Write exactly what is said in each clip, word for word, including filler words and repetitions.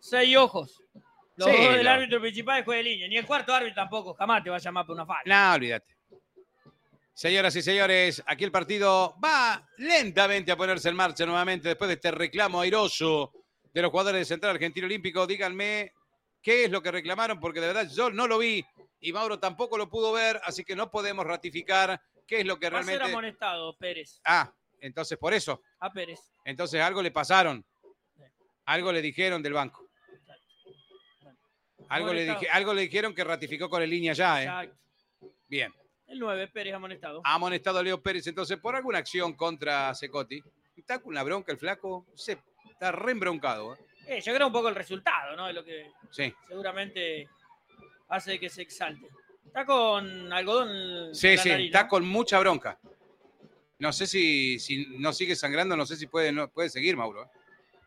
seis ojos. Los Sí, dos del no. árbitro principal y juez de línea. Ni el cuarto árbitro tampoco, jamás te va a llamar por una falta. No, olvídate. Señoras y señores, aquí el partido va lentamente a ponerse en marcha nuevamente después de este reclamo airoso de los jugadores de Central Argentino Olímpico. Díganme qué es lo que reclamaron, porque de verdad yo no lo vi y Mauro tampoco lo pudo ver, así que no podemos ratificar qué es lo que Va a ser realmente... amonestado Pérez. Ah, entonces por eso. A Pérez. Entonces algo le pasaron. Algo le dijeron del banco. Algo le, dije, algo le dijeron que ratificó con el línea ya, ¿eh? Exacto. Bien. El nueve, Pérez amonestado. Ha amonestado a Leo Pérez entonces por alguna acción contra Cecotti. Está con una bronca el flaco. Se, está re embroncado. ¿eh? Eh, yo creo un poco el resultado, ¿no? De lo que sí. seguramente hace que se exalte. Está con algodón. Sí, en la sí, nariz, está ¿no? con mucha bronca. No sé si, si no sigue sangrando, no sé si puede, no, puede seguir, Mauro. ¿eh?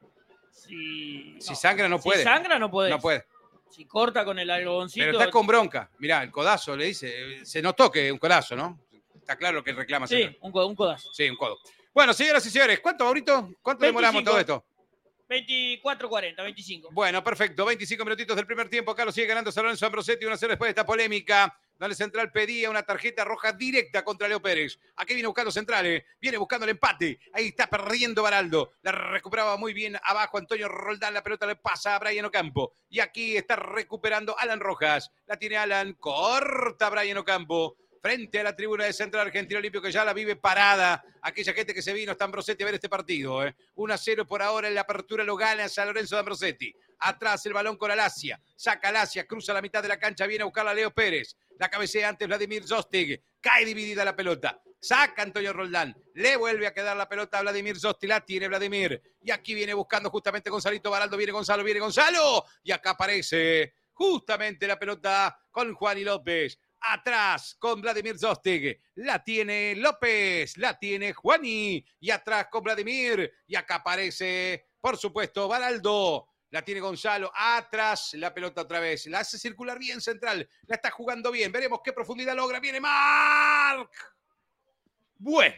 Si, Si no. sangra, no puede. Si sangra, no puede. No puede. Si corta con el algodoncito. Pero está con bronca. Mirá, el codazo le dice. Se notó que es un codazo, ¿no? Está claro lo que reclama. Sí, un, un codazo. Sí, un codo. Bueno, señoras y señores, ¿cuánto, Maurito? ¿Cuánto demoramos todo esto? veinticuatro cuarenta, veinticinco. Bueno, perfecto. veinticinco minutitos del primer tiempo. Carlos sigue ganando San Lorenzo Ambrosetti. uno a cero después de esta polémica. Donde Central pedía una tarjeta roja directa contra Leo Pérez. Aquí viene buscando Central, eh. Viene buscando el empate. Ahí está perdiendo Baraldo. La recuperaba muy bien abajo Antonio Roldán. La pelota le pasa a Brian Ocampo. Y aquí está recuperando Alan Rojas. La tiene Alan. Corta Brian Ocampo. Frente a la tribuna de Central Argentino Olímpico que ya la vive parada. Aquella gente que se vino hasta Ambrosetti a ver este partido. Eh. uno a cero por ahora en la apertura lo gana San Lorenzo de Ambrosetti. Atrás el balón con Alasia. Saca Alasia, cruza la mitad de la cancha, viene a buscarla Leo Pérez. La cabecea antes Vladimir Zostig. Cae dividida la pelota. Saca Antonio Roldán. Le vuelve a quedar la pelota a Vladimir Zostig. La tiene Vladimir. Y aquí viene buscando justamente Gonzalito Baraldo. Viene Gonzalo, viene Gonzalo. Y acá aparece justamente la pelota con Juani López. Atrás con Vladimir Zostig. La tiene López. La tiene Juani. Y atrás con Vladimir. Y acá aparece, por supuesto, Baraldo. La tiene Gonzalo, atrás, la pelota otra vez. La hace circular bien Central. La está jugando bien. Veremos qué profundidad logra. Viene Marc. Bueno.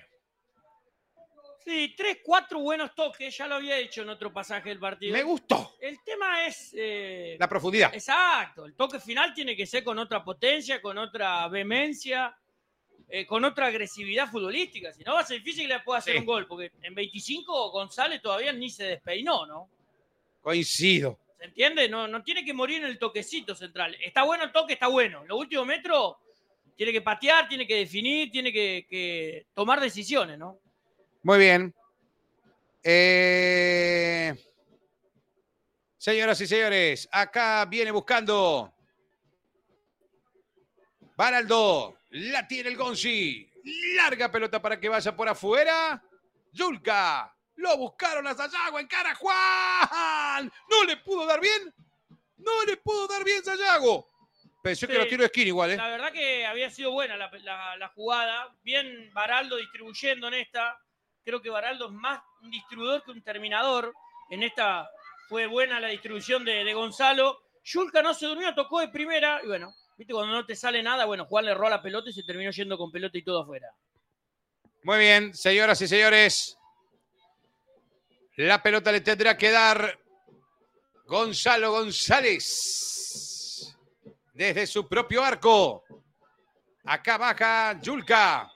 Sí, tres, cuatro buenos toques. Ya lo había hecho en otro pasaje del partido. Me gustó. El tema es... Eh, la profundidad. Exacto. El toque final tiene que ser con otra potencia, con otra vehemencia, eh, con otra agresividad futbolística. Si no, va a ser difícil que le pueda hacer sí. un gol. Porque en veinticinco González todavía ni se despeinó, ¿no? Coincido. ¿Se entiende? No, no tiene que morir en el toquecito Central. Está bueno el toque, está bueno. Los últimos metros tiene que patear, tiene que definir, tiene que, que tomar decisiones, ¿no? Muy bien. Eh... Señoras y señores, acá viene buscando Baraldo. La tiene el Gonzi. Larga pelota para que vaya por afuera. Yulka. Lo buscaron a Sayago, encara Juan. No le pudo dar bien. No le pudo dar bien Sayago. Pensé sí, que lo tiró de esquina igual, ¿eh? La verdad que había sido buena la, la, la jugada. Bien Baraldo distribuyendo en esta. Creo que Baraldo es más un distribuidor que un terminador. En esta fue buena la distribución de, de Gonzalo. Yulka no se durmió, tocó de primera. Y bueno, viste, cuando no te sale nada, bueno, Juan le erró a la pelota y se terminó yendo con pelota y todo afuera. Muy bien, señoras y señores. La pelota le tendrá que dar Gonzalo González desde su propio arco. Acá baja Yulka.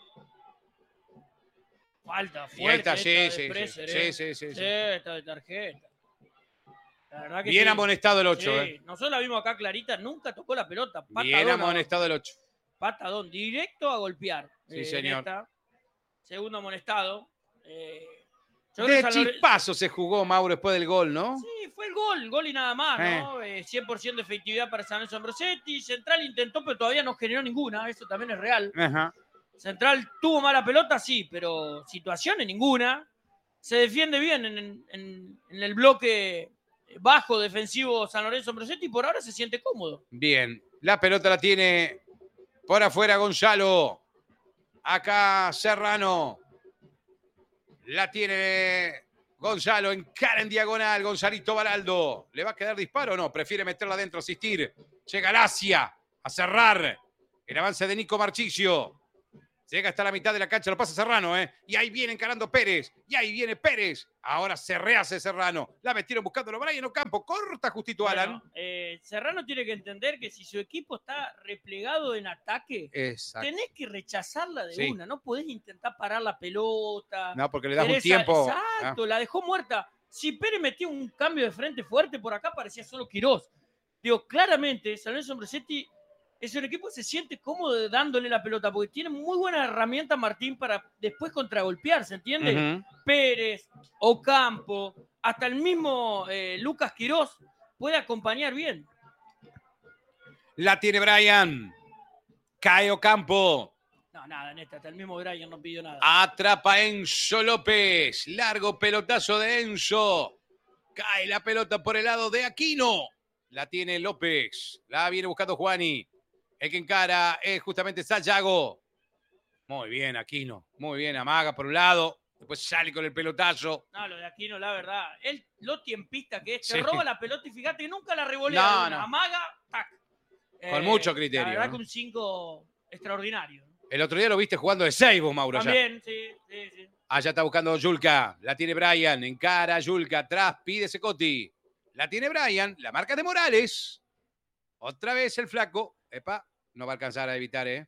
Falta fuerte. Y ahí está, sí, esta sí, de Preser, sí, ¿eh? sí, sí, sí, sí. Esta de tarjeta. La verdad que bien sí. amonestado el ocho. Sí. Eh. Nosotros la vimos acá clarita, nunca tocó la pelota. Patadón, bien amonestado el ocho. Patadón, directo a golpear. Sí, eh, señor. Esta. Segundo amonestado. Eh, de chispazo se jugó Mauro después del gol, ¿no? Sí, fue el gol, gol y nada más, ¿no? Eh. Eh, cien por ciento de efectividad para San Lorenzo Ambrosetti. Central intentó, pero todavía no generó ninguna. Eso también es real. Ajá. Central tuvo mala pelota, sí, pero situaciones ninguna. Se defiende bien en, en, en el bloque bajo defensivo San Lorenzo Ambrosetti y por ahora se siente cómodo. Bien, la pelota la tiene por afuera Gonzalo. Acá Serrano. La tiene Gonzalo, encara en diagonal, Gonzalito Baraldo. ¿Le va a quedar disparo o no? Prefiere meterla adentro, asistir. Llega Lacia a cerrar. El avance de Nico Marchisio. Llega hasta la mitad de la cancha, lo pasa Serrano, ¿eh? Y ahí viene encarando Pérez. Y ahí viene Pérez. Ahora se rehace Serrano. La metieron buscándolo Brian Ocampo. Corta justito bueno, Alan. Eh, Serrano tiene que entender que si su equipo está replegado en ataque, Exacto. tenés que rechazarla de Sí. una. No podés intentar parar la pelota. No, porque le das un Teresa- tiempo. Exacto, Ah. la dejó muerta. Si Pérez metió un cambio de frente fuerte por acá, parecía solo Quirós. Digo, claramente, San Lorenzo Ambrosetti es un equipo que se siente cómodo dándole la pelota, porque tiene muy buena herramienta Martín para después contragolpear, ¿se entiende? Uh-huh. Pérez, Ocampo, hasta el mismo eh, Lucas Quirós puede acompañar bien. La tiene Brian. Cae Ocampo. No, nada, neta, hasta el mismo Brian no pidió nada. Atrapa Enzo López. Largo pelotazo de Enzo. Cae la pelota por el lado de Aquino. La tiene López. La viene buscando Juani. El que encara es justamente Sayago. Muy bien, Aquino. Muy bien, amaga por un lado. Después sale con el pelotazo. No, lo de Aquino, la verdad. Él, lo tiempista que es, Sí. te roba la pelota y fíjate que nunca la revolea. No, de una. no. Amaga, tac. Con mucho criterio, La verdad ¿no? que un cinco extraordinario. El otro día lo viste jugando de seis vos, Mauro. allá. También, sí, sí, sí. Allá está buscando Yulka. La tiene Brian. Encara Yulka. Atrás pide Secoti. La tiene Brian. La marca de Morales. Otra vez el flaco. Epa, no va a alcanzar a evitar, ¿eh?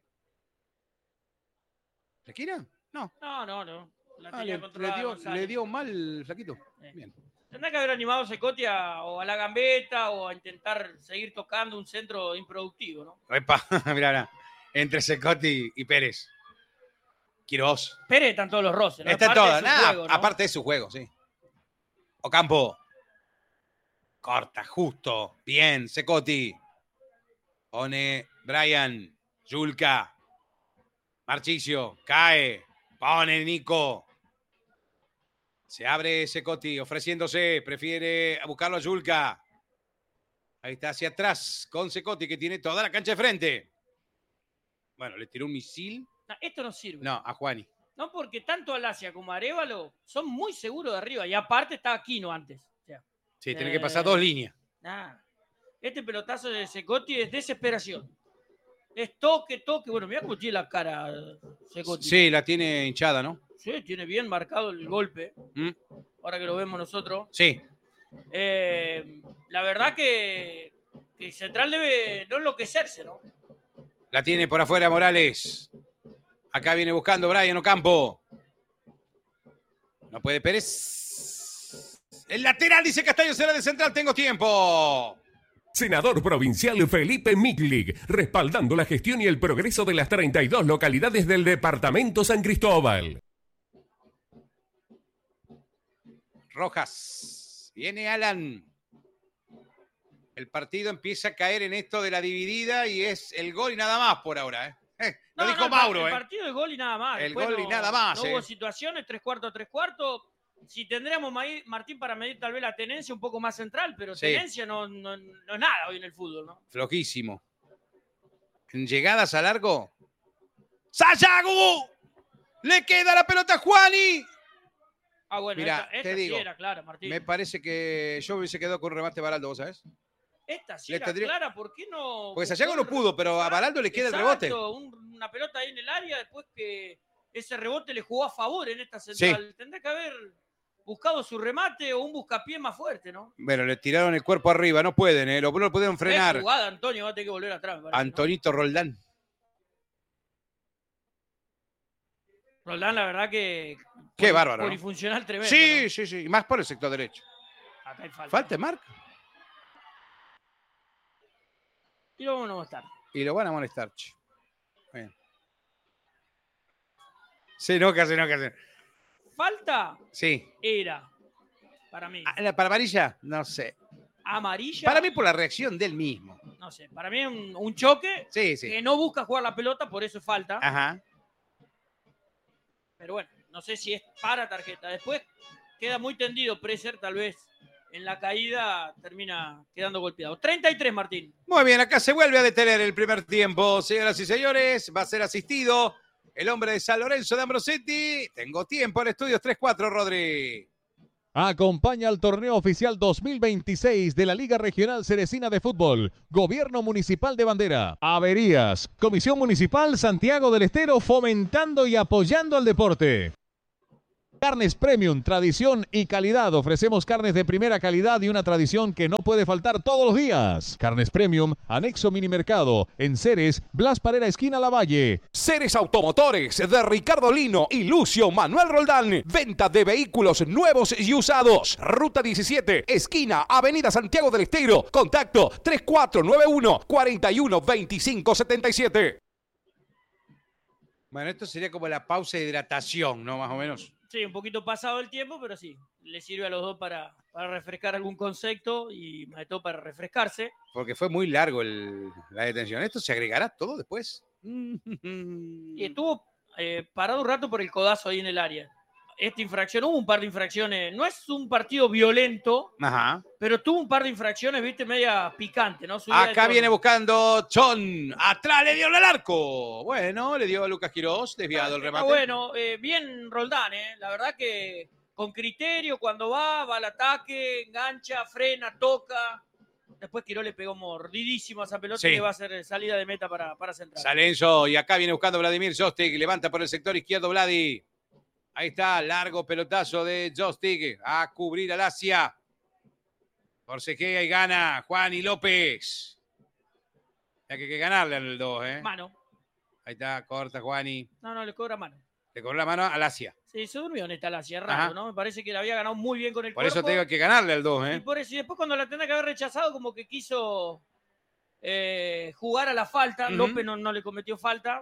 ¿La esquina? No. No, no, no. La Ah, tenía le, le controlada dio, González. le dio mal, flaquito. Sí. Bien. Tendrá que haber animado a Secotti a, o a la gambeta o a intentar seguir tocando un centro improductivo, ¿no? Epa, mirá, mirá. Entre Secoti y Pérez. Quirós. Pérez están todos los roces, ¿no? Está Aparte toda, de su nada. juego, ¿no? Aparte de su juego, sí. Ocampo. Corta, justo. Bien, Secoti. Pone Brian. Yulka. Marchicio. Cae. Pone Nico. Se abre Secoti ofreciéndose. Prefiere buscarlo a Yulka. Ahí está hacia atrás con Secoti que tiene toda la cancha de frente. Bueno, le tiró un misil. No, esto no sirve. No, a Juani. No, porque tanto Alasia como Arévalo son muy seguros de arriba. Y aparte está Aquino antes. O sea, Sí, tiene Eh, que pasar dos líneas. nada. Este pelotazo de Secotti es desesperación. Es toque, toque. Bueno, mira cómo tiene la cara Secotti. Sí, la tiene hinchada, ¿no? Sí, tiene bien marcado el golpe. ¿Mm? Ahora que lo vemos nosotros. Sí. Eh, la verdad que, que Central debe no enloquecerse, ¿no? La tiene por afuera Morales. Acá viene buscando Brian Ocampo. No puede Pérez. El lateral dice Castaño será de Central. Tengo tiempo. Senador provincial Felipe Miglig, respaldando la gestión y el progreso de las treinta y dos localidades del departamento San Cristóbal. Rojas. Viene Alan. El partido empieza a caer en esto de la dividida y es el gol y nada más por ahora. ¿eh? Eh, lo No, dijo no, el Mauro. par- ¿eh? El partido de gol y nada más. El Después gol y no- nada más, No eh. hubo situaciones, tres cuartos, tres cuartos. Si tendríamos Maí- Martín para medir tal vez la tenencia un poco más central, pero Sí. tenencia no, no, no es nada hoy en el fútbol, ¿no? Flojísimo. En llegadas a largo. ¡Sayago! Le queda la pelota a Juani. Ah, bueno, Mirá, esta, esta te sí digo, era clara, Martín. Me parece que yo hubiese quedado con un remate Baraldo, ¿vos sabés? Esta sí le era tendría- clara, ¿por qué no? Porque buscó Sayago no el- pudo, pero a Baraldo le queda el rebote. Exacto, un- una pelota ahí en el área después que ese rebote le jugó a favor en esta central. Tendría que haber buscado su remate o un buscapié más fuerte, ¿no? Bueno, le tiraron el cuerpo arriba, no pueden, ¿eh? Lo no lo pudieron frenar. Es jugada, Antonio, va a tener que volver atrás. me parece, ¿no? Antonito Roldán. Roldán, la verdad que. Qué poli- bárbaro, ¿no? Polifuncional tremendo. Sí, ¿no? sí, sí. Y más por el sector derecho. Acá hay falta. Falta, Marc. Y lo vamos a estar. Y lo van a molestar. che. Bien. Se enoja, se enoja. se- Falta Sí. era, para mí, Ah, ¿la- ¿Para amarilla? No sé. amarilla. Para mí por la reacción del mismo. No sé, para mí es un, un choque Sí, sí. que no busca jugar la pelota, por eso es falta. Ajá. Pero bueno, no sé si es para tarjeta. Después queda muy tendido Preser, tal vez en la caída termina quedando golpeado. treinta y tres, Martín. Muy bien, acá se vuelve a detener el primer tiempo. Señoras y señores, va a ser asistido el hombre de San Lorenzo de Ambrosetti. Tengo tiempo en estudios tres cuatro, Rodri. Acompaña al torneo oficial dos mil veintiséis de la Liga Regional Cerecina de Fútbol. Gobierno Municipal de Bandera. Averías. Comisión Municipal Santiago del Estero, fomentando y apoyando al deporte. Carnes Premium, tradición y calidad. Ofrecemos carnes de primera calidad y una tradición que no puede faltar todos los días. Carnes Premium, anexo Minimercado, en Ceres, Blas Parera, esquina Lavalle. Ceres Automotores de Ricardo Lino y Lucio Manuel Roldán. Venta de vehículos nuevos y usados. Ruta diecisiete, esquina Avenida Santiago del Estero. Contacto tres cuatro nueve uno, cuatro uno dos cinco siete siete. Bueno, esto sería como la pausa de hidratación, ¿no? Más o menos. Sí, un poquito pasado el tiempo, pero sí, le sirve a los dos para, para refrescar algún concepto y más de todo para refrescarse. Porque fue muy largo el, la detención. ¿Esto se agregará todo después? Y estuvo eh, parado un rato por el codazo ahí en el área. Esta infracción, hubo un par de infracciones, no es un partido violento, Ajá. pero tuvo un par de infracciones, viste, media picante, ¿no? Subida Acá viene buscando Chon, atrás le dio al arco. Bueno, le dio a Lucas Quirós, desviado ah, el remate. Bueno, eh, bien Roldán, eh. La verdad que con criterio, cuando va, va al ataque, engancha, frena, toca. Después Quirós le pegó mordidísimo a esa pelota sí. Que va a ser salida de meta para, para Central. Salenzo, y acá viene buscando Vladimir Jostic, levanta por el sector izquierdo Vladi. Ahí está, largo pelotazo de Jostic a cubrir al Asia. Forcejea y gana Juan y López. Hay que, que ganarle al dos, ¿eh? Mano. Ahí está, corta Juani. No, no, le cobra mano. Le cobró la mano al Asia. Sí, se durmió en esta Asia, raro, Ajá. ¿no? Me parece que la había ganado muy bien con el por cuerpo. Por eso tengo que ganarle al dos, ¿eh? Y por eso, y después cuando la tendrá que haber rechazado, como que quiso eh, jugar a la falta. Uh-huh. López no, no le cometió falta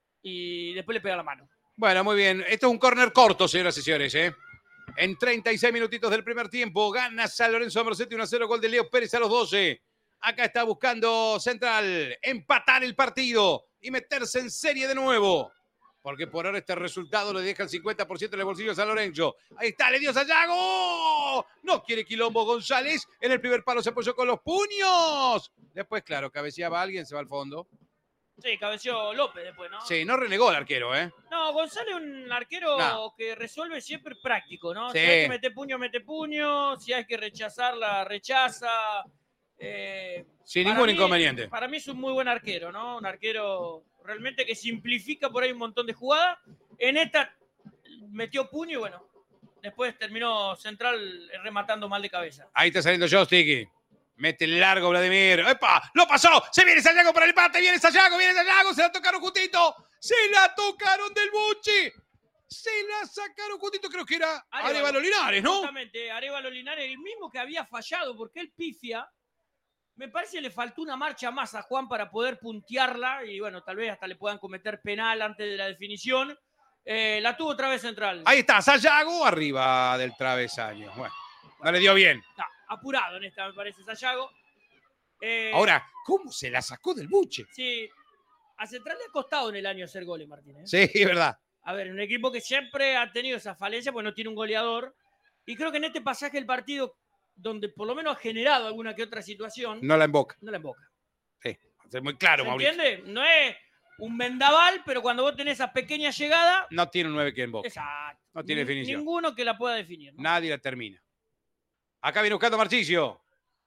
y después le pega la mano. Bueno, muy bien. Esto es un córner corto, señoras y señores, ¿eh? En treinta y seis minutitos del primer tiempo, gana San Lorenzo Ambrosetti uno a cero, gol de Leo Pérez a los doce. Acá está buscando Central empatar el partido y meterse en serie de nuevo. Porque por ahora este resultado le deja el cincuenta por ciento en el bolsillo de San Lorenzo. Ahí está, le dio Sayago. No quiere quilombo González. En el primer palo se apoyó con los puños. Después, claro, cabeceaba alguien, se va al fondo. Sí, cabeció López después, ¿no? Sí, no renegó el arquero, ¿eh? No, González es un arquero no. que resuelve siempre práctico, ¿no? Sí. Si hay que meter puño, mete puño. Si hay que rechazarla, rechaza. Eh, Sin ningún mí, inconveniente. Para mí es un muy buen arquero, ¿no? Un arquero realmente que simplifica por ahí un montón de jugadas. En esta metió puño y bueno, después terminó Central rematando mal de cabeza. Ahí está saliendo Jostic. Mete largo Vladimir. ¡Epa! ¡Lo pasó! ¡Se viene Sayago para el empate! ¡Viene Sayago! ¡Viene Sayago! ¡Se la tocaron justito! ¡Se la tocaron del buche! ¡Se la sacaron justito! Creo que era Arévalo Linares, ¿no? Exactamente. Arévalo Linares, el mismo que había fallado porque él pifia. Me parece que le faltó una marcha más a Juan para poder puntearla y bueno, tal vez hasta le puedan cometer penal antes de la definición. Eh, la tuvo otra vez Central. Ahí está, Sayago arriba del travesaño. Bueno, no le dio bien. No, apurado en esta, me parece, Sayago. Eh, Ahora, ¿cómo se la sacó del buche? Sí, a Central le ha costado en el año hacer goles, Martín, ¿eh? Sí, es verdad. A ver, un equipo que siempre ha tenido esa falencia porque no tiene un goleador. Y creo que en este pasaje del partido, donde por lo menos ha generado alguna que otra situación. No la emboca. No la emboca. Sí, es muy claro, ¿Se Mauricio. entiende? No es un vendaval, pero cuando vos tenés esa pequeña llegada. No tiene un nueve que emboca. Exacto. No tiene Ni, definición. Ninguno que la pueda definir, ¿no? Nadie la termina. Acá viene buscando Marchisio.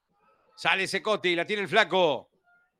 Sale Secotti, la tiene el flaco.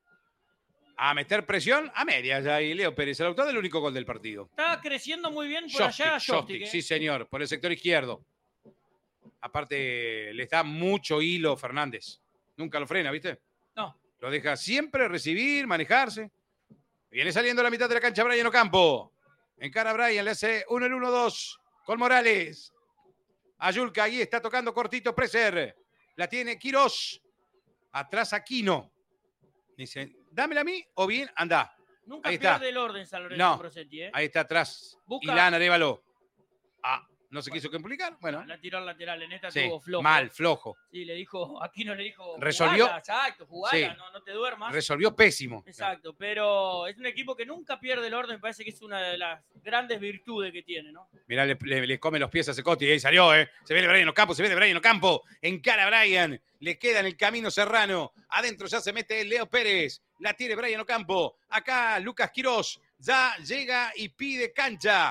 A meter presión a medias ya. Y Leo Pérez, el autor del único gol del partido. Está creciendo muy bien por Jostic, allá Jostic, Jostic, ¿eh? Sí, señor, por el sector izquierdo. Aparte, le da mucho hilo Fernández. Nunca lo frena, ¿viste? No. Lo deja siempre recibir, manejarse. Viene saliendo a la mitad de la cancha Brian Ocampo. Encara a Brian, le hace uno el uno dos con Morales. Ayulca, ahí está tocando cortito Preser. La tiene Quirós. Atrás Aquino. Dice, dámela a mí o bien, anda. Nunca ahí pierde está. el orden San Lorenzo No, Ambrosetti, ¿eh? Ahí está atrás. Busca. Ilán Arévalo. Ah, no se bueno. quiso complicar. Bueno. La tiró al lateral. En esta sí, tuvo flojo. mal, flojo. Sí, le dijo, aquí no le dijo. Resolvió. Jugala, exacto, jugala, Sí. no, no te duermas. Resolvió pésimo. Exacto, pero es un equipo que nunca pierde el orden. Me parece que es una de las grandes virtudes que tiene, ¿no? Mirá, le, le, le come los pies a Secotti. Ahí salió, ¿eh? Se viene Brian Ocampo, se viene Brian Ocampo. Encara a Brian. Le queda en el camino Serrano. Adentro ya se mete Leo Pérez. La tiene Brian Ocampo. Acá Lucas Quirós ya llega y pide cancha.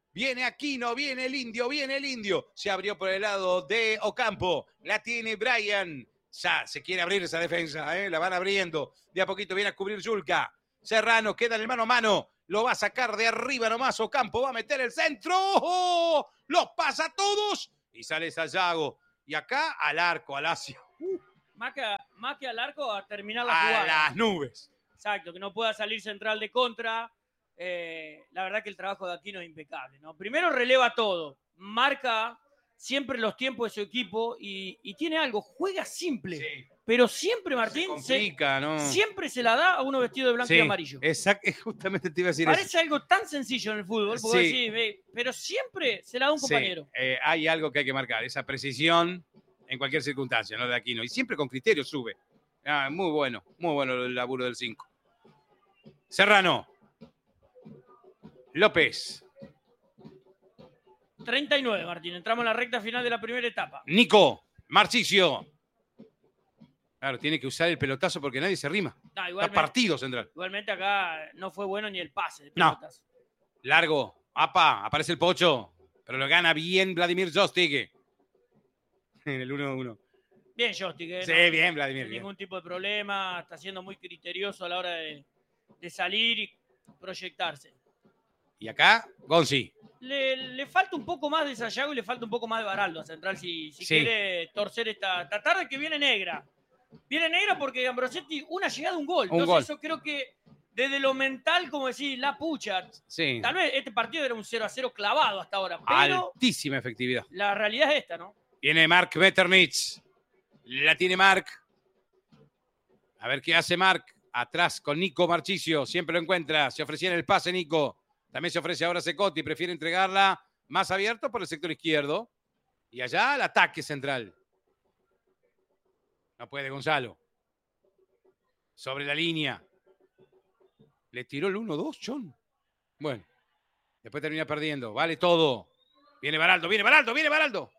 Viene Aquino, viene el indio, viene el indio. Se abrió por el lado de Ocampo. La tiene Brian. Ya se quiere abrir esa defensa, ¿eh? La van abriendo. De a poquito viene a cubrir Yulka. Serrano queda en el mano a mano. Lo va a sacar de arriba nomás. Ocampo va a meter el centro. ¡Oh! Los pasa a todos. Y sale Sayago. Y acá al arco, al Asia. Uh. Más, que, más que al arco, a terminar la A jugada. las nubes. Exacto, que no pueda salir central de contra. Eh, la verdad que el trabajo de Aquino es impecable, ¿no? Primero releva todo. Marca siempre los tiempos de su equipo y, y tiene algo. Juega simple. Sí. Pero siempre, Martín, Se complica, se, ¿no? siempre se la da a uno vestido de blanco Sí, y amarillo. Exacto, justamente te iba a decir Parece eso. algo tan sencillo en el fútbol, porque Sí. decís, ve, pero siempre se la da a un Sí, compañero. eh, hay algo que hay que marcar, esa precisión en cualquier circunstancia, ¿no? De Aquino. Y siempre con criterio sube. Ah, muy bueno, muy bueno el laburo del cinco. Serrano. López. treinta y nueve, Martín. Entramos en la recta final de la primera etapa. Nico. Marcicio. Claro, tiene que usar el pelotazo porque nadie se rima. No, Está igualmente, partido central. igualmente acá no fue bueno ni el pase de No. pelotas. Largo. Apa. Aparece el Pocho. Pero lo gana bien Vladimir Jostic. En el uno uno. Bien, Jostic. ¿eh? Sí, No, bien, Vladimir. sin Bien. ningún tipo de problema. Está siendo muy criterioso a la hora de, de salir y proyectarse. Y acá, Gonzi. Le, le falta un poco más de Sayago y le falta un poco más de Baraldo a Central si, si Sí. quiere torcer esta, esta tarde que viene negra. Viene negra porque Ambrosetti, una llegada, un gol. Un Entonces gol. yo creo que desde lo mental, como decir, la pucha. Sí. Tal vez este partido era un cero a cero clavado hasta ahora, pero Altísima efectividad. la realidad es esta, ¿no? Viene Mark Metternich. La tiene Mark. A ver qué hace Mark. Atrás con Nico Marchicio. Siempre lo encuentra. Se ofrecía en el pase Nico. También se ofrece ahora Secotti. Prefiere entregarla más abierto por el sector izquierdo. Y allá el ataque central. No puede Gonzalo. Sobre la línea. Le tiró el uno dos, John. Bueno. Después termina perdiendo. Vale todo. Viene Baraldo, viene Baraldo, viene Baraldo.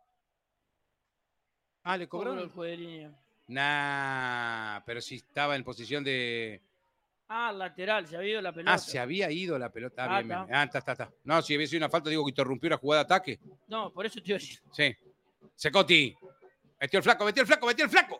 Ah, le Cobró el cobró. juez de línea. Nah, pero si estaba en posición de. Ah, lateral, se había ido la pelota. Ah, se había ido la pelota. Ah, Ah, bien, bien. está. Ah, está, está, está. No, si había sido una falta, digo que interrumpió la jugada de ataque. No, por eso te iba a decir. Sí. Secotti. Metió el flaco, metió el flaco, metió el flaco.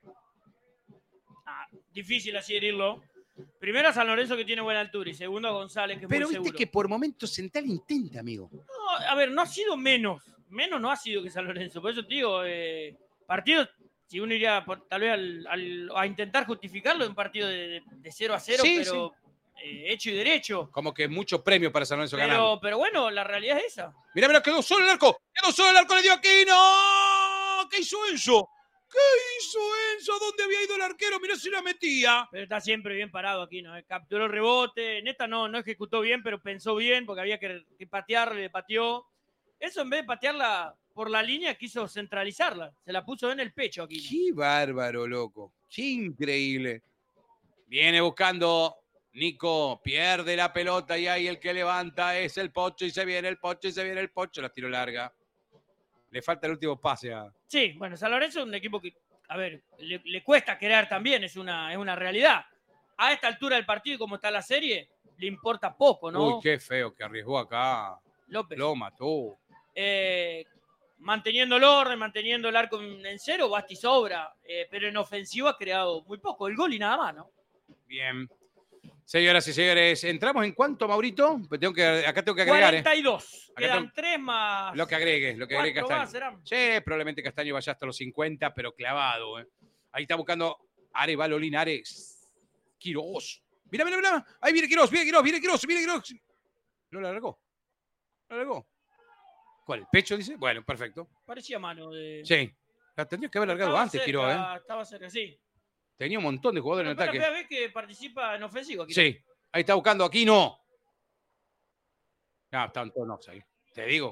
Ah, difícil así herirlo. Primero a San Lorenzo que tiene buena altura y segundo a González que es Pero muy viste seguro. que por momentos Central intenta, amigo. No, a ver, no ha sido menos. Menos no ha sido que San Lorenzo. Por eso te digo, eh, partidos, si uno iría por- tal vez al- al- a intentar justificarlo en un partido de, de, de cero a cero, Sí, pero eh, hecho y derecho. Como que mucho premio para San Lorenzo ganar. Pero, pero bueno, la realidad es esa. Mira, mira, quedó solo el arco. Quedó solo el arco, le dio Aquino. ¿Qué hizo Enzo? ¿Qué hizo Enzo? ¿A dónde había ido el arquero? Mirá si la metía. Pero está siempre bien parado aquí, ¿no? Capturó el rebote. En esta no, no ejecutó bien, pero pensó bien porque había que, que patearle, le pateó. Eso en vez de patearla por la línea, quiso centralizarla. Se la puso en el pecho aquí. Qué bárbaro, loco. Qué increíble. Viene buscando Nico. Pierde la pelota y ahí el que levanta es el Pocho y se viene el Pocho y se viene el Pocho. La tiro larga. Le falta el último pase a... Sí, bueno, San Lorenzo es un equipo que, a ver, le, le cuesta crear también, es una, es una realidad. A esta altura del partido y como está la serie, le importa poco, ¿no? Uy, qué feo que arriesgó acá. López. Lo mató. Eh, manteniendo el orden, manteniendo el arco en, en cero, Basti sobra. Eh, pero en ofensiva ha creado muy poco, el gol y nada más, ¿no? Bien. Señoras y señores, ¿entramos en cuánto, Maurito? Pues tengo que, acá tengo que agregar, ¿eh? cuarenta y dos. Acá Quedan tengo- tres más. Lo que agregues, lo que agregue ¿Cuatro Castaño. más serán? Sí, probablemente Castaño vaya hasta los cincuenta, pero clavado, ¿eh? Ahí está buscando Arevalo Linares. Quirós. Mira, mira, mira. Ahí viene Quirós, viene Quirós, viene Quirós, viene Quirós. No la largó. ¿La largó? ¿Cuál? ¿El pecho, dice? Bueno, perfecto. Parecía mano de. Sí. La tendría que haber largado Estaba antes, cerca, Quirós, ¿eh? Estaba cerca, sí. Tenía un montón de jugadores Pero en fue la ataque. primera vez que participa en ofensivo aquí. Sí. Ahí está buscando Aquino. Ah, están todos knocks ahí. Te digo.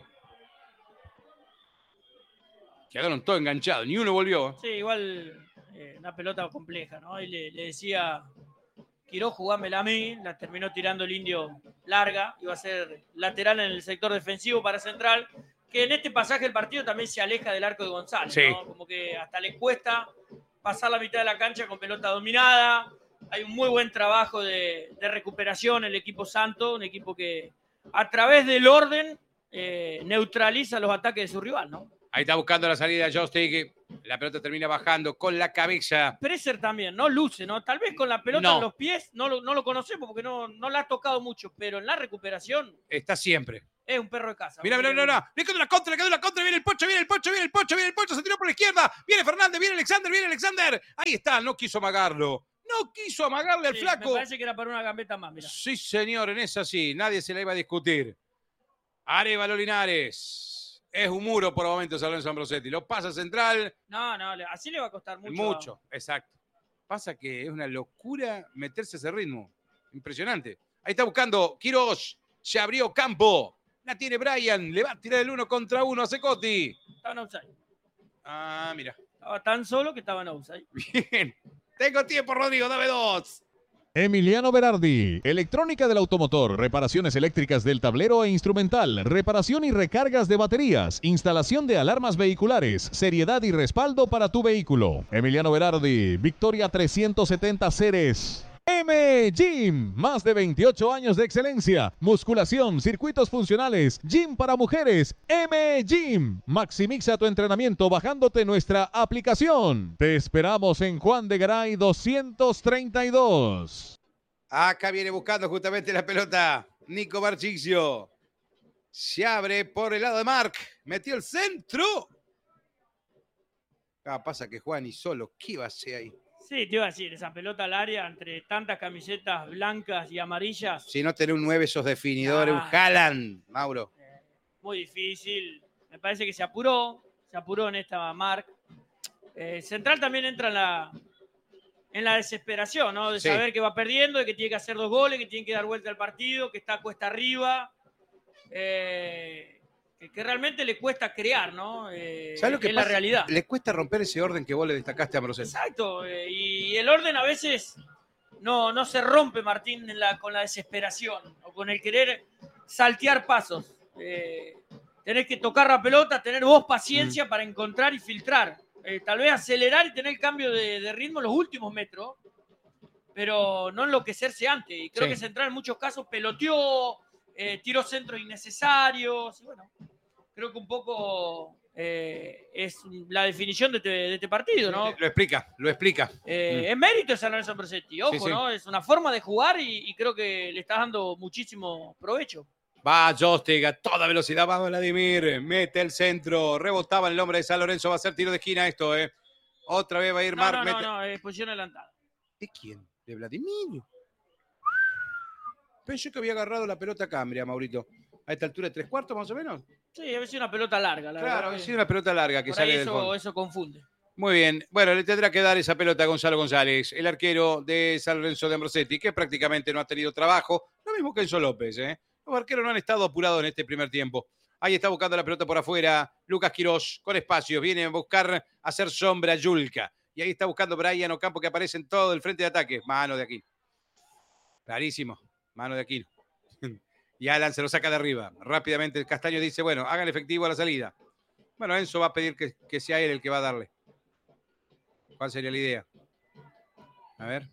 Quedaron todos enganchados. Ni uno volvió. ¿eh? Sí, igual eh, una pelota compleja, ¿no? Y le, le decía, Quirós, jugámela a mí, la terminó tirando el indio larga, iba a ser lateral en el sector defensivo para Central, que en este pasaje del partido también se aleja del arco de González, Sí. ¿no? Como que hasta le cuesta pasar la mitad de la cancha con pelota dominada. Hay un muy buen trabajo de, de recuperación en el equipo Santo, un equipo que a través del orden eh, neutraliza los ataques de su rival, ¿no? Ahí está buscando la salida Jostic. La pelota termina bajando con la cabeza. Presser también, ¿no? Luce, ¿no? Tal vez con la pelota No. en los pies no lo, no lo conocemos porque no, no la ha tocado mucho, pero en la recuperación Está siempre. es un perro de casa. Mira, mira, mira, mira. Le quedó la contra, le quedó la contra. Viene el Pocho, viene el Pocho, viene el Pocho, viene el Pocho. Se tiró por la izquierda. Viene Fernández, viene Alexander, viene Alexander. Ahí está, no quiso amagarlo. No quiso amagarle al Sí, flaco. me parece que era para una gambeta más, mira. Sí, señor, en esa sí. Nadie se la iba a discutir. Arévalo Linares. Es un muro por momentos a Lorenzo Ambrosetti. Lo pasa central. No, no, le- así le va a costar mucho. Mucho, exacto. Pasa que es una locura meterse a ese ritmo. Impresionante. Ahí está buscando Quirós. Se abrió campo. La tiene Brian. Le va a tirar el uno contra uno a Secotti. Estaba en offside. Ah, mira. Estaba tan solo que estaba en offside. Bien. Tengo tiempo, Rodrigo. Dame dos. Emiliano Berardi, electrónica del automotor, reparaciones eléctricas del tablero e instrumental, reparación y recargas de baterías, instalación de alarmas vehiculares, seriedad y respaldo para tu vehículo. Emiliano Berardi, Victoria trescientos setenta Ceres. M Gym, más de veintiocho años de excelencia, musculación, circuitos funcionales, gym para mujeres. M Gym, maximiza tu entrenamiento bajándote nuestra aplicación. Te esperamos en Juan de Garay doscientos treinta y dos. Acá viene buscando justamente la pelota. Nico Barchicio. Se abre por el lado de Marc. Metió el centro. Ah, pasa que Juan y solo. ¿Qué iba a hacer ahí? Sí, te iba a decir, esa pelota al área entre tantas camisetas blancas y amarillas. Si no tenés un nueve, sos definidor. Ah. Un Haaland, Mauro. Muy difícil. Me parece que se apuró. Se apuró en esta Marc. Eh, Central también entra en la, en la desesperación, ¿no? De Sí. saber que va perdiendo, de que tiene que hacer dos goles, que tiene que dar vuelta al partido, que está cuesta arriba. Eh, que, que realmente le cuesta crear, ¿no? Eh, ¿Sabes lo que es pasa? la realidad. Le cuesta romper ese orden que vos le destacaste a Ambrosetti. Exacto. eh, y el orden a veces no, no se rompe, Martín, en la, con la desesperación o con el querer saltear pasos. Eh, tenés que tocar la pelota, tener vos paciencia mm. para encontrar y filtrar. Eh, tal vez acelerar y tener el cambio de, de ritmo en los últimos metros, pero no enloquecerse antes. Y creo Sí. que Central en muchos casos peloteó, eh, tiró centros innecesarios. Y bueno, creo que un poco eh, es la definición de este, de este partido, ¿no? Lo explica, lo explica. Eh, Mm. Es mérito de San Lorenzo Ambrosetti, ojo, Sí, sí. ¿no? Es una forma de jugar y, y creo que le está dando muchísimo provecho. Va Jostig a toda velocidad, va Vladimir, mete el centro, rebotaba en el hombre de San Lorenzo, va a ser tiro de esquina esto, ¿eh? Otra vez va a ir No, Marc. no, no, mete... no, es posición adelantada. ¿De quién? ¿De Vladimir? Pensé que había agarrado la pelota Cambria, Maurito. A esta altura de tres cuartos, más o menos. Sí, a veces una pelota larga, la Claro, verdad. ha sido una pelota larga que Por sale ahí del fondo. eso, eso confunde. Muy bien. Bueno, le tendrá que dar esa pelota a Gonzalo González, el arquero de San Lorenzo de Ambrosetti, que prácticamente no ha tenido trabajo. Lo mismo que Enzo López, ¿eh? Los arqueros no han estado apurados en este primer tiempo. Ahí está buscando la pelota por afuera. Lucas Quirós con espacios. Viene a buscar hacer sombra a Yulka. Y ahí está buscando Brian Ocampo, que aparece en todo el frente de ataque. Mano de aquí. Clarísimo. Mano de aquí. Y Alan se lo saca de arriba. Rápidamente el Castaño dice, bueno, hagan efectivo a la salida. Bueno, Enzo va a pedir que, que sea él el que va a darle. ¿Cuál sería la idea? A ver.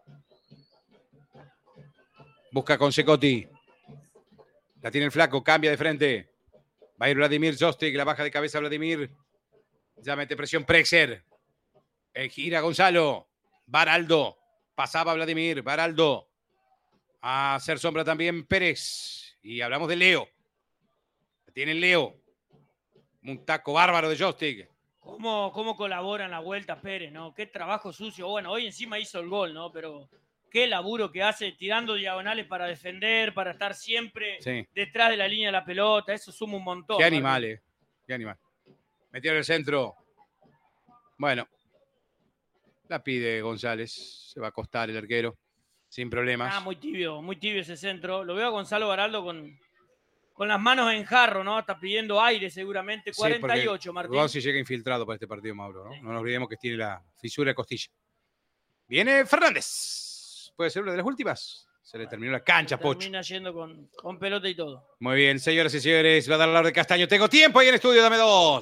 Busca con Secotti. La tiene el flaco, cambia de frente. Va a ir Vladimir Jostig, la baja de cabeza Vladimir. Ya mete presión Prexer. El gira Gonzalo. Baraldo. Pasaba Vladimir. Baraldo. A hacer sombra también Pérez. Y hablamos de Leo. La tiene Leo. Un taco bárbaro de Jostig. ¿Cómo, cómo colabora en la vuelta Pérez, ¿no? Qué trabajo sucio. Bueno, hoy encima hizo el gol, ¿no? Pero qué laburo que hace tirando diagonales para defender, para estar siempre Sí. detrás de la línea de la pelota. Eso suma un montón. Qué animal, eh. Qué animal. Metió en el centro. Bueno. La pide González. Se va a acostar el arquero. Sin problemas. Ah, muy tibio, muy tibio ese centro. Lo veo a Gonzalo Baraldo con, con las manos en jarro, ¿no? Está pidiendo aire seguramente. Sí, cuarenta y porque ocho, Martín. Gonzi llega infiltrado para este partido, Mauro, ¿no? Sí. No nos olvidemos que tiene la fisura de costilla. Viene Fernández. ¿Puede ser una de las últimas? Se le terminó la cancha, Pocho. Termina yendo con, con pelota y todo. Muy bien, señoras y señores. Va a dar la hora de Castaño. Tengo tiempo ahí en estudio, dame dos.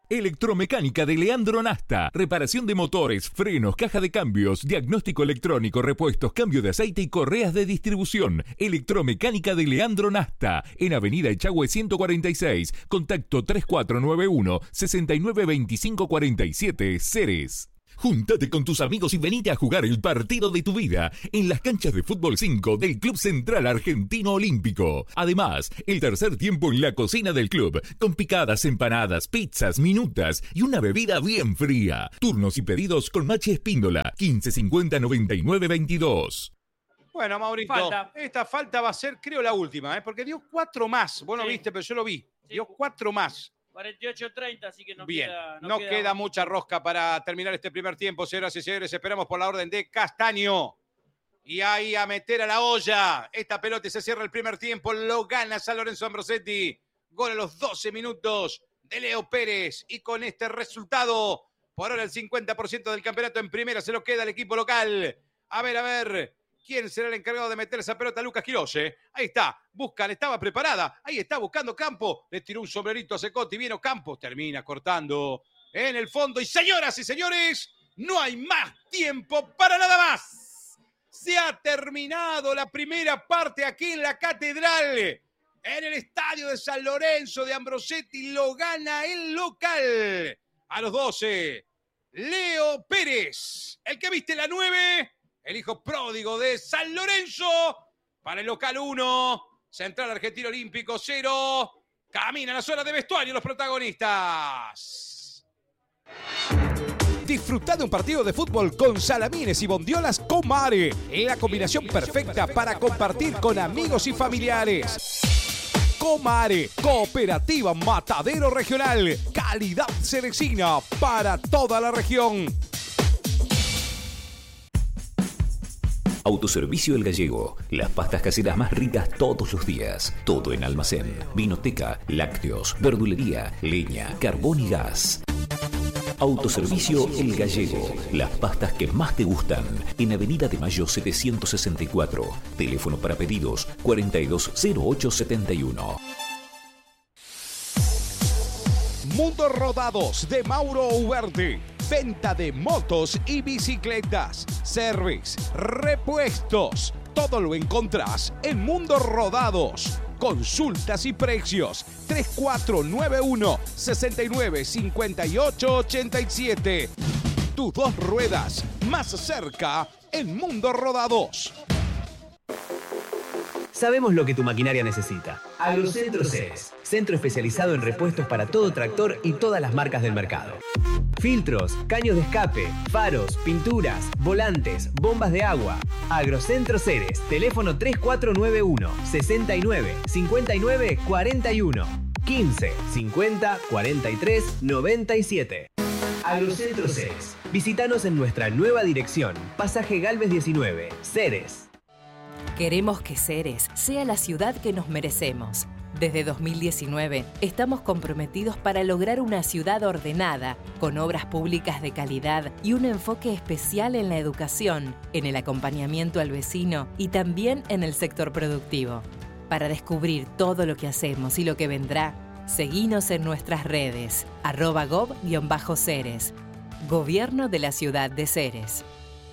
Electromecánica de Leandro Nasta. Reparación de motores, frenos, caja de cambios, diagnóstico electrónico, repuestos, cambio de aceite y correas de distribución. Electromecánica de Leandro Nasta. En Avenida Echagüe ciento cuarenta y seis. Contacto tres cuatro nueve uno, seis nueve dos cinco cuatro siete, Ceres. Júntate con tus amigos y venite a jugar el partido de tu vida en las canchas de Fútbol cinco del Club Central Argentino Olímpico. Además, el tercer tiempo en la cocina del club, con picadas, empanadas, pizzas, minutas y una bebida bien fría. Turnos y pedidos con Machi Espíndola, quince cincuenta noventa y nueve veintidós. Bueno, Maurito, Falta. esta falta va a ser, creo, la última, ¿eh? Porque dio cuatro más. Vos no Sí. viste, pero yo lo vi. Sí. Dio cuatro más. cuarenta y ocho treinta, así que no Bien, queda... no, queda, mucha rosca para terminar este primer tiempo, señoras y señores. Esperamos por la orden de Castaño. Y ahí a meter a la olla. Esta pelota y se cierra el primer tiempo. Lo gana San Lorenzo Ambrosetti. Gol a los doce minutos de Leo Pérez. Y con este resultado, por ahora el cincuenta por ciento del campeonato en primera se lo queda el equipo local. A ver, a ver. ¿Quién será el encargado de meter esa pelota? Lucas Quirós, ¿eh? Ahí está. Buscan, estaba preparada. Ahí está buscando Campo. Le tiró un sombrerito a Secotti. Viene Campos. Termina cortando en el fondo. Y señoras y señores, no hay más tiempo para nada más. Se ha terminado la primera parte aquí en la Catedral. En el estadio de San Lorenzo de Ambrosetti. Lo gana el local. A los doce. Leo Pérez. El que viste la nueve. El hijo pródigo de San Lorenzo. Para el local uno. Central Argentino Olímpico cero. Camina a la zona de vestuario los protagonistas. Disfruta de un partido de fútbol con salamines y bondiolas Comare. La combinación perfecta para compartir con amigos y familiares. Comare, Cooperativa Matadero Regional. Calidad cerecina para toda la región. Autoservicio El Gallego. Las pastas caseras más ricas todos los días. Todo en almacén. Vinoteca, lácteos, verdulería, leña, carbón y gas. Autoservicio El Gallego. Las pastas que más te gustan. En Avenida de Mayo setecientos sesenta y cuatro. Teléfono para pedidos cuarenta y dos cero ocho setenta y uno. Mundo Rodados de Mauro Ugarte. Venta de motos y bicicletas. Service, repuestos. Todo lo encontrás en Mundo Rodados. Consultas y precios. tres cuatro nueve uno, sesenta y nueve cincuenta y ocho ochenta y siete. Tus dos ruedas más cerca en Mundo Rodados. Sabemos lo que tu maquinaria necesita. Agrocentro Ceres, centro especializado en repuestos para todo tractor y todas las marcas del mercado. Filtros, caños de escape, faros, pinturas, volantes, bombas de agua. Agrocentro Ceres, teléfono tres cuatro nueve uno, sesenta y nueve, cincuenta y nueve, cuarenta y uno, quince, cincuenta, cuarenta y tres, noventa y siete. Agrocentro Ceres. Visítanos en nuestra nueva dirección, Pasaje Galvez diecinueve, Ceres. Queremos que Ceres sea la ciudad que nos merecemos. Desde dos mil diecinueve estamos comprometidos para lograr una ciudad ordenada, con obras públicas de calidad y un enfoque especial en la educación, en el acompañamiento al vecino y también en el sector productivo. Para descubrir todo lo que hacemos y lo que vendrá, seguinos en nuestras redes, arroba gov-ceres. Gobierno de la Ciudad de Ceres.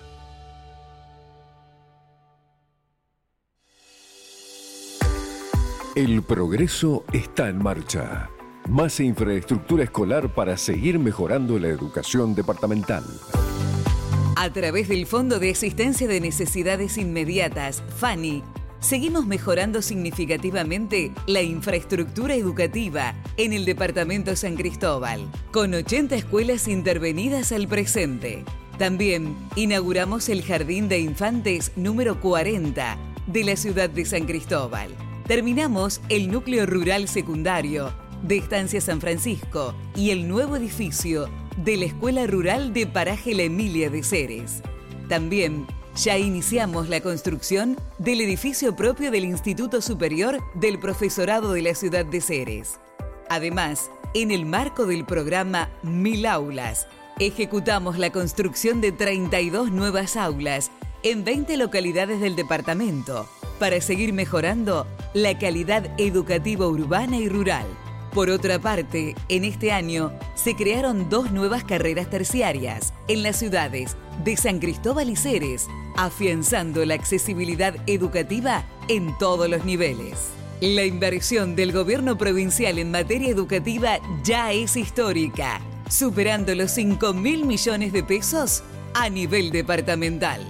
El progreso está en marcha. Más infraestructura escolar para seguir mejorando la educación departamental. A través del Fondo de Asistencia de Necesidades Inmediatas, FANI, seguimos mejorando significativamente la infraestructura educativa en el departamento San Cristóbal, con ochenta escuelas intervenidas al presente. También inauguramos el Jardín de Infantes número cuarenta de la ciudad de San Cristóbal. Terminamos el núcleo rural secundario de Estancia San Francisco y el nuevo edificio de la Escuela Rural de Paraje La Emilia de Ceres. También ya iniciamos la construcción del edificio propio del Instituto Superior del Profesorado de la ciudad de Ceres. Además, en el marco del programa Mil Aulas, ejecutamos la construcción de treinta y dos nuevas aulas en veinte localidades del departamento, para seguir mejorando la calidad educativa urbana y rural. Por otra parte, en este año se crearon dos nuevas carreras terciarias en las ciudades de San Cristóbal y Ceres, afianzando la accesibilidad educativa en todos los niveles. La inversión del gobierno provincial en materia educativa ya es histórica, superando los cinco mil millones de pesos a nivel departamental.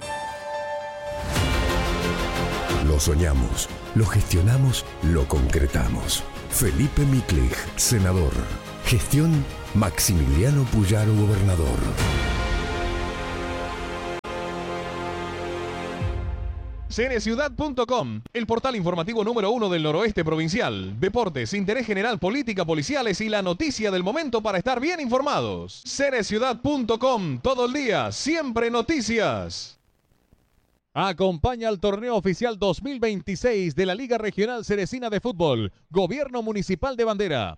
Lo soñamos, lo gestionamos, lo concretamos. Felipe Miklich, senador. Gestión Maximiliano Puyaro, gobernador. Cereciudad punto com, el portal informativo número uno del noroeste provincial. Deportes, interés general, política, policiales y la noticia del momento para estar bien informados. Cereciudad punto com, todo el día, siempre noticias. Acompaña al torneo oficial dos mil veintiséis de la Liga Regional Ceresina de Fútbol, Gobierno Municipal de Bandera.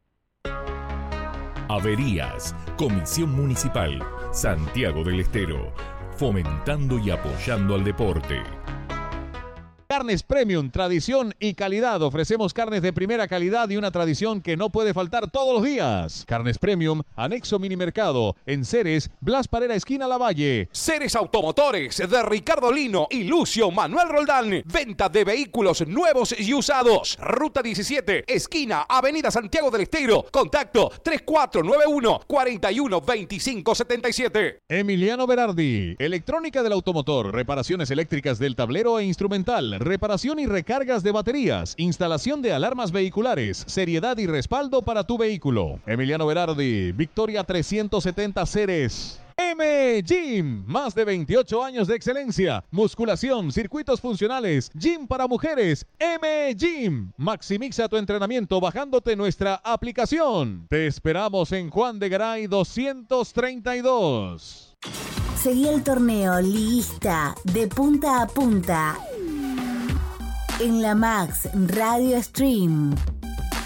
Averías, Comisión Municipal, Santiago del Estero, fomentando y apoyando al deporte. Carnes Premium, tradición y calidad. Ofrecemos carnes de primera calidad y una tradición que no puede faltar todos los días. Carnes Premium, anexo Minimercado, en Ceres, Blas Parera, esquina Lavalle. Ceres Automotores de Ricardo Lino y Lucio Manuel Roldán. Venta de vehículos nuevos y usados. Ruta diecisiete, esquina Avenida Santiago del Estero. Contacto tres cuatro nueve uno, cuatro uno dos cinco siete siete. Emiliano Berardi, electrónica del automotor, reparaciones eléctricas del tablero e instrumental, reparación y recargas de baterías, instalación de alarmas vehiculares, seriedad y respaldo para tu vehículo. Emiliano Berardi, Victoria trescientos setenta Ceres. M Gym, más de veintiocho años de excelencia, musculación, circuitos funcionales, gym para mujeres. M Gym, maximiza tu entrenamiento bajándote nuestra aplicación. Te esperamos en Juan de Garay doscientos treinta y dos. Seguí el torneo liguista de punta a punta en la Max Radio Stream.